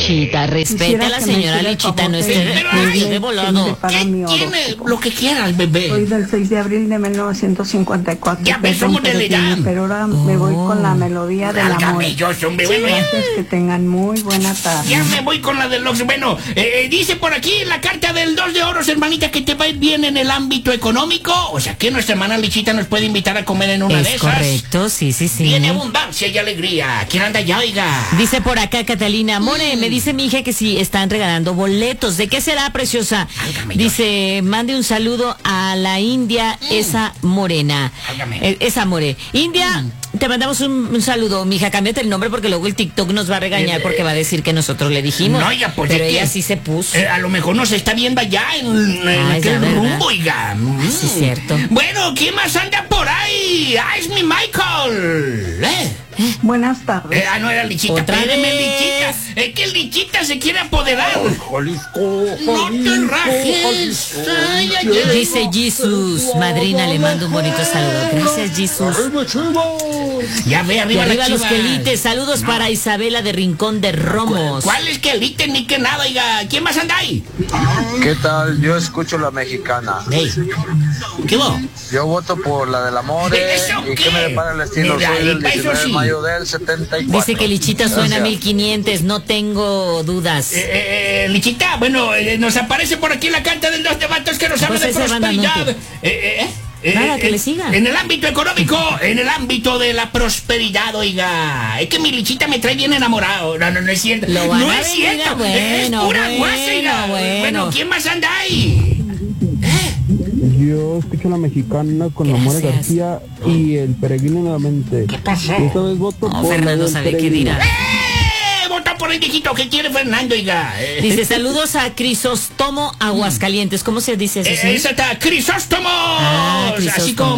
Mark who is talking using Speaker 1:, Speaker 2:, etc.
Speaker 1: Lichita, respete a la señora Lichita, no esté de volado.
Speaker 2: ¿Qué tiene? Lo que quieras, bebé.
Speaker 3: Soy del 6 de abril de 1954.
Speaker 2: Ya ves, somos de la edad.
Speaker 3: Pero ahora me voy con la melodía del amor.
Speaker 2: Válgame Dios, hombre, bueno,
Speaker 3: Gracias, que tengan muy buena tarde.
Speaker 2: ya me voy con la del Ox. Bueno, dice por aquí la carta del 2 de oros, hermanita, que te va a ir bien en el ámbito económico. O sea, que nuestra hermana Lichita nos puede invitar a comer en una de esas.
Speaker 1: Correcto, sí.
Speaker 2: Tiene abundancia y alegría. ¿Quién anda allá, oiga?
Speaker 1: Dice por acá Catalina, More, me dice mi hija que si están regalando boletos. ¿De qué será, preciosa?
Speaker 2: Válgame
Speaker 1: Dice, mande un saludo a la India, esa morena.
Speaker 2: Válgame.
Speaker 1: Esa more. India, te mandamos un saludo. Mija, cámbiate el nombre porque luego el TikTok nos va a regañar porque va a decir que nosotros le dijimos.
Speaker 2: No, oiga, pues,
Speaker 1: pero
Speaker 2: ¿de
Speaker 1: ella
Speaker 2: qué?
Speaker 1: sí se puso.
Speaker 2: A lo mejor nos está viendo allá en aquel
Speaker 1: ya,
Speaker 2: rumbo, oiga.
Speaker 1: Sí, es cierto.
Speaker 2: Bueno, ¿quién más anda por ahí? ¡Ah, es mi Michael!
Speaker 3: Buenas tardes.
Speaker 2: No era Lichita.
Speaker 1: ¿Otra
Speaker 2: Espéreme,
Speaker 1: vez?
Speaker 2: Lichita. Es que Lichita se quiere apoderar.
Speaker 4: Jalisco,
Speaker 2: No te rajes. Ay, ay, ay.
Speaker 1: Dice Jesus, madrina, le mando un bonito saludo. Gracias, Jesus.
Speaker 4: ¡Arriba, Chivas!
Speaker 2: Ya ve,
Speaker 1: Y
Speaker 2: arriba,
Speaker 1: arriba
Speaker 2: las
Speaker 1: los
Speaker 2: Chivas.
Speaker 1: quelites. Saludos para Isabela de Rincón de Romos.
Speaker 2: ¿Cuál es que elite ni que nada, oiga? ¿Quién más anda ahí?
Speaker 5: ¿Qué tal? Yo escucho la mexicana.
Speaker 2: Ey, ¿qué vos?
Speaker 5: Yo voto por la del amor.
Speaker 2: ¿Eso
Speaker 5: ¿Y
Speaker 2: qué?
Speaker 5: qué me depara el destino?
Speaker 2: Mira,
Speaker 5: Soy del
Speaker 2: y pa' eso
Speaker 5: 19 de
Speaker 2: sí.
Speaker 5: mayo del 74.
Speaker 1: Dice que Lichita suena
Speaker 5: Gracias.
Speaker 1: 1500, no tengo dudas.
Speaker 2: Lichita, bueno, nos aparece por aquí la carta del 2 de vatos que nos habla
Speaker 1: Pues
Speaker 2: de
Speaker 1: ese banda
Speaker 2: prosperidad.
Speaker 1: Nada, que le siga.
Speaker 2: En el ámbito económico, en el ámbito de la prosperidad, oiga. Es que mi Lichita me trae bien enamorado. No es cierto.
Speaker 1: Lo van
Speaker 2: No
Speaker 1: a
Speaker 2: es
Speaker 1: venir
Speaker 2: cierto.
Speaker 1: a- bueno,
Speaker 2: es pura
Speaker 1: bueno,
Speaker 2: guasa, oiga.
Speaker 1: bueno.
Speaker 2: ¿Quién más anda ahí?
Speaker 6: Yo escucho la mexicana con Amore
Speaker 1: Gracias.
Speaker 6: García y el peregrino nuevamente.
Speaker 2: ¿Qué pasó?
Speaker 6: Esta vez voto
Speaker 1: No,
Speaker 6: por
Speaker 1: Fernando
Speaker 6: el
Speaker 1: sabe qué
Speaker 6: peregrino.
Speaker 1: dirá.
Speaker 2: Vota por el viejito que quiere Fernando, oiga.
Speaker 1: Dice, saludos a Crisóstomo Aguascalientes. ¿Cómo se dice eso? sí?
Speaker 2: Esa está, Crisóstomo.
Speaker 1: Ah,
Speaker 2: Así
Speaker 1: Crisóstomo.
Speaker 2: como